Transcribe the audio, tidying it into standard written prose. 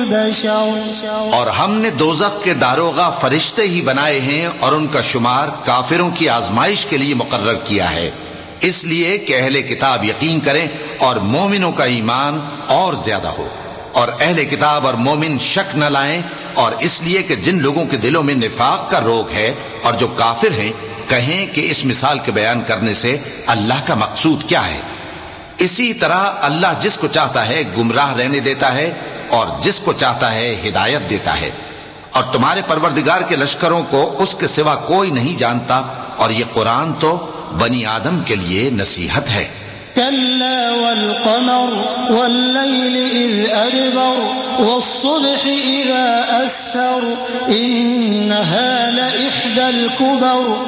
البشر। और हमने दोज़ख के दारोगा फरिश्ते ही बनाए हैं और उनका शुमार काफिरों की आजमाइश के लिए मुकर्रर किया है, इसलिए कि अहले किताब यकीन करें और मोमिनों का ईमान और ज्यादा हो, और अहले किताब और मोमिन शक न लाएं, और इसलिए कि जिन लोगों के दिलों में निफाक का रोग है और जो काफिर हैं कहें कि इस मिसाल के बयान करने से अल्लाह का मकसूद क्या है। इसी तरह अल्लाह जिसको चाहता है गुमराह रहने देता है और जिसको चाहता है हिदायत देता है, और तुम्हारे परवरदिगार के लश्करों को उसके सिवा कोई नहीं जानता, और ये कुरान तो बनी आदम के लिए नसीहत है। कल्ला वल क़मर वल्लैलि इज़ अदबर वस्सुब्हि इज़ा अस्फर इन्नहा लइह्दल कुबर।